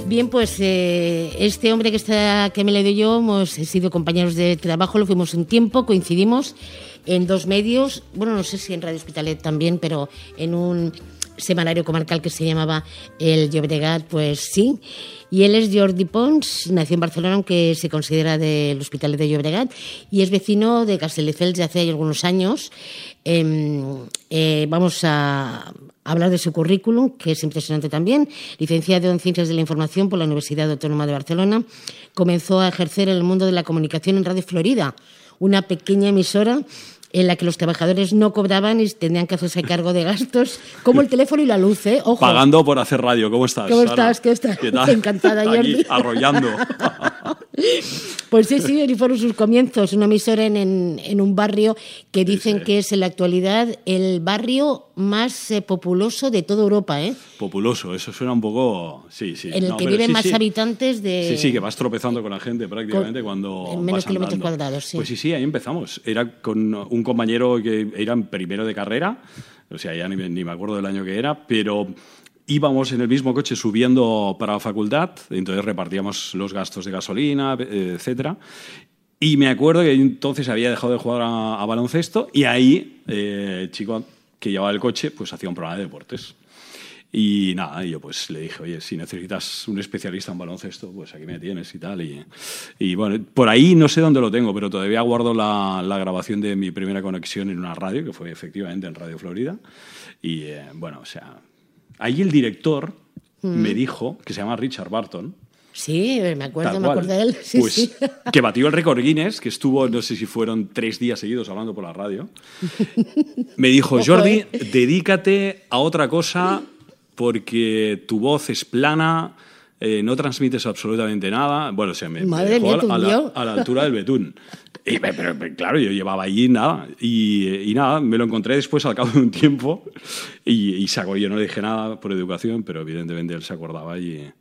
Bien, pues este hombre que me le dio yo, hemos sido compañeros de trabajo, lo fuimos un tiempo, coincidimos en 2 medios, bueno, no sé si en Radio Hospitalet también, pero en un semanario comarcal que se llamaba El Llobregat, pues sí. Y él es Jordi Pons, nació en Barcelona, aunque se considera del Hospitalet de Llobregat, y es vecino de Castelldefels de hace algunos años. Vamos a hablar de su currículum, que es impresionante también. Licenciado en Ciencias de la Información por la Universidad Autónoma de Barcelona, comenzó a ejercer en el mundo de la comunicación en Radio Florida, una pequeña emisora en la que los trabajadores no cobraban y tenían que hacerse cargo de gastos como el teléfono y la luz, ¿eh? Ojo. Pagando por hacer radio. ¿Cómo estás? ¿Cómo estás? ¿Qué estás? ¿Qué tal? Encantada, Jordi. Aquí, arrollando. Pues sí, y fueron sus comienzos. Una emisora en un barrio que dicen que es en la actualidad el barrio más populoso de toda Europa, ¿eh? Populoso, eso suena un poco... Sí. En el que viven más habitantes de... Sí, que vas tropezando con la gente prácticamente cuando en menos vas kilómetros andando. cuadrados, sí. Pues sí, ahí empezamos. Era con un compañero que era en primero de carrera, o sea, ya ni me acuerdo del año que era, pero... Íbamos en el mismo coche subiendo para la facultad, entonces repartíamos los gastos de gasolina, etcétera. Y me acuerdo que entonces había dejado de jugar a baloncesto y ahí el chico que llevaba el coche pues hacía un programa de deportes. Y nada, yo pues le dije, oye, si necesitas un especialista en baloncesto, pues aquí me tienes y tal. Y bueno, por ahí no sé dónde lo tengo, pero todavía guardo la grabación de mi primera conexión en una radio, que fue efectivamente en Radio Florida. Y bueno, o sea... Ahí el director me dijo, que se llama Richard Barton. Sí, me acuerdo de él. Sí, pues sí. que batió el récord Guinness, que estuvo, no sé si fueron 3 días seguidos hablando por la radio. Me dijo, Jordi, dedícate a otra cosa porque tu voz es plana, no transmites absolutamente nada. Bueno, o sea, me dejó a la altura del betún. Pero claro, yo llevaba allí nada. Y nada, me lo encontré después al cabo de un tiempo y yo no le dije nada por educación, pero evidentemente él se acordaba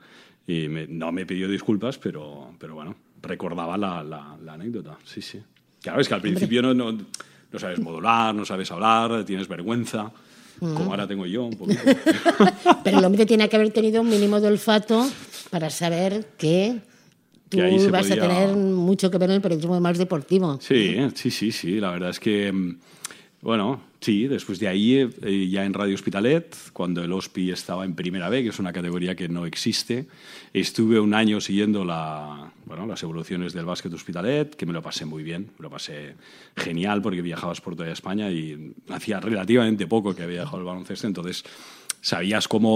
no me pidió disculpas, pero bueno, recordaba la anécdota. Sí. Claro, es que al principio no sabes modular, no sabes hablar, tienes vergüenza, como ahora tengo yo un poquito. Pero el hombre tiene que haber tenido un mínimo de olfato para saber que... Tú vas a tener mucho que ver en el periodismo más deportivo. Sí, la verdad es que, bueno, sí, después de ahí, ya en Radio Hospitalet, cuando el Hospi estaba en Primera B, que es una categoría que no existe, estuve un año siguiendo las evoluciones del básquet Hospitalet, que me lo pasé muy bien, me lo pasé genial porque viajabas por toda España y hacía relativamente poco que había dejado el baloncesto, entonces sabías cómo